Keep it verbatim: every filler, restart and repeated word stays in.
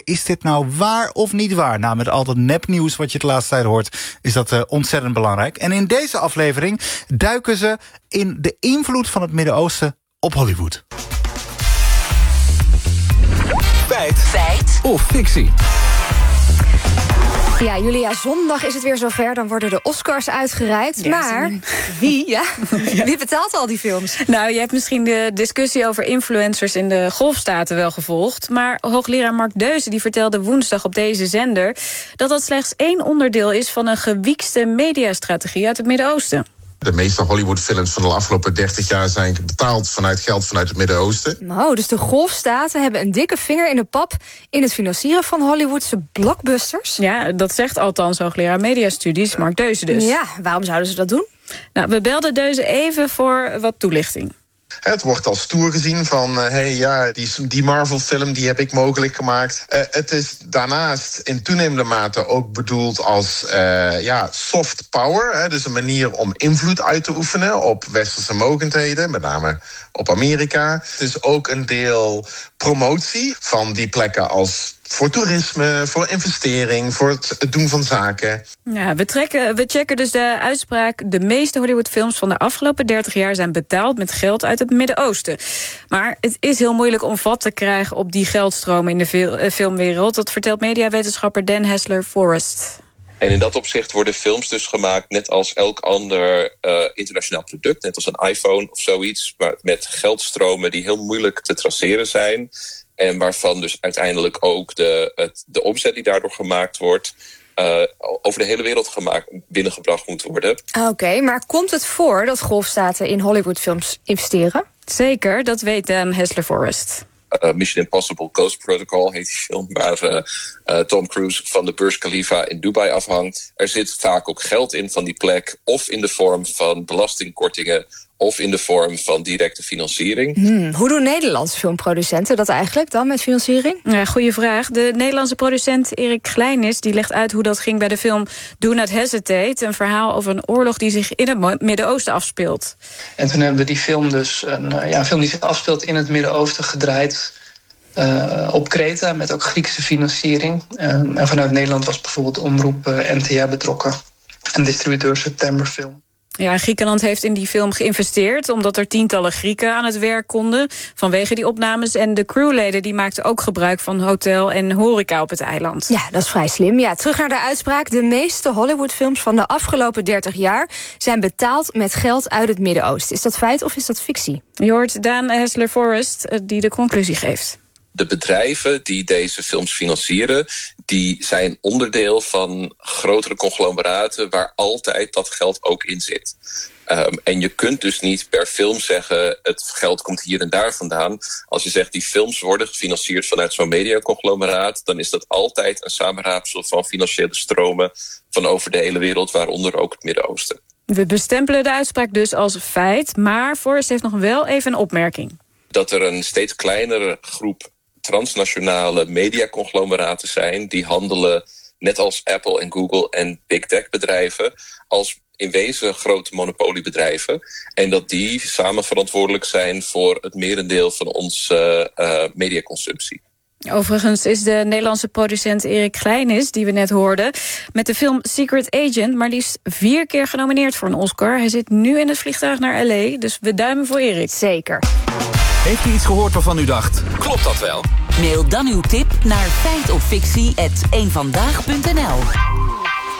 is dit nou waar of niet waar? Nou, met al dat nepnieuws wat je de laatste tijd hoort, is dat uh, ontzettend belangrijk. En in deze aflevering duiken ze in de invloed van het Midden-Oosten op Hollywood. Feit. Feit. Of fictie. Ja, Julia, zondag is het weer zover. Dan worden de Oscars uitgereikt. Ja, maar wie, ja? ja. wie betaalt al die films? Nou, je hebt misschien de discussie over influencers in de golfstaten wel gevolgd. Maar hoogleraar Mark Deuze die vertelde woensdag op deze zender dat dat slechts één onderdeel is van een gewiekste mediastrategie uit het Midden-Oosten. De meeste Hollywoodfilms van de afgelopen dertig jaar zijn betaald vanuit geld vanuit het Midden-Oosten. Nou, dus de golfstaten hebben een dikke vinger in de pap in het financieren van Hollywoodse blockbusters? Ja, dat zegt althans hoogleraar mediastudies Mark Deuze dus. Ja, waarom zouden ze dat doen? Nou, we belden Deuze even voor wat toelichting. Het wordt als stoer gezien van, hé uh, hey, ja, die, die Marvel-film die heb ik mogelijk gemaakt. Uh, het is daarnaast in toenemende mate ook bedoeld als uh, ja, soft power. Hè, dus een manier om invloed uit te oefenen op westerse mogendheden, met name op Amerika. Het is ook een deel promotie van die plekken als voor toerisme, voor investering, voor het doen van zaken. Ja, we, trekken, we checken dus de uitspraak. De meeste Hollywoodfilms van de afgelopen dertig jaar zijn betaald met geld uit het Midden-Oosten. Maar het is heel moeilijk om vat te krijgen op die geldstromen in de fil- uh, filmwereld. Dat vertelt mediawetenschapper Dan Hessler-Forrest. En in dat opzicht worden films dus gemaakt net als elk ander uh, internationaal product. Net als een iPhone of zoiets. Maar met geldstromen die heel moeilijk te traceren zijn. En waarvan dus uiteindelijk ook de, het, de omzet die daardoor gemaakt wordt Uh, over de hele wereld gemaakt, binnengebracht moet worden. Oké, okay, maar komt het voor dat golfstaten in Hollywoodfilms investeren? Zeker, dat weet Dan Hessler-Forrest. Uh, Mission Impossible Ghost Protocol heet die film, waar uh, uh, Tom Cruise van de Burj Khalifa in Dubai afhangt. Er zit vaak ook geld in van die plek, of in de vorm van belastingkortingen, of in de vorm van directe financiering. Hmm, hoe doen Nederlandse filmproducenten dat eigenlijk dan met financiering? Ja, goeie vraag. De Nederlandse producent Erik Glijnis die legt uit hoe dat ging bij de film Do Not Hesitate. Een verhaal over een oorlog die zich in het Midden-Oosten afspeelt. En toen hebben we die film dus, een, ja, een film die zich afspeelt in het Midden-Oosten gedraaid. Uh, op Kreta, met ook Griekse financiering. Uh, en vanuit Nederland was bijvoorbeeld omroep uh, N T R betrokken. En distributeur September Film. Ja, Griekenland heeft in die film geïnvesteerd omdat er tientallen Grieken aan het werk konden vanwege die opnames. En de crewleden die maakten ook gebruik van hotel en horeca op het eiland. Ja, dat is vrij slim. Ja, terug naar de uitspraak. De meeste Hollywoodfilms van de afgelopen dertig jaar zijn betaald met geld uit het Midden-Oosten. Is dat feit of is dat fictie? Je hoort Dan Hessler-Forrest die de conclusie geeft. De bedrijven die deze films financieren, die zijn onderdeel van grotere conglomeraten waar altijd dat geld ook in zit. Um, en je kunt dus niet per film zeggen, het geld komt hier en daar vandaan. Als je zegt, die films worden gefinancierd vanuit zo'n mediaconglomeraat, dan is dat altijd een samenraapsel van financiële stromen van over de hele wereld, waaronder ook het Midden-Oosten. We bestempelen de uitspraak dus als feit, maar Forrest heeft nog wel even een opmerking. Dat er een steeds kleinere groep transnationale mediaconglomeraten zijn die handelen, net als Apple en Google en big tech bedrijven, als in wezen grote monopoliebedrijven. En dat die samen verantwoordelijk zijn voor het merendeel van onze uh, uh, mediaconsumptie. Overigens is de Nederlandse producent Erik Glijnis, die we net hoorden, met de film Secret Agent maar liefst vier keer genomineerd voor een Oscar. Hij zit nu in het vliegtuig naar L A, dus we duimen voor Erik. Zeker. Heeft u iets gehoord waarvan u dacht, klopt dat wel? Mail dan uw tip naar feitoffictie apenstaartje eenvandaag punt n l.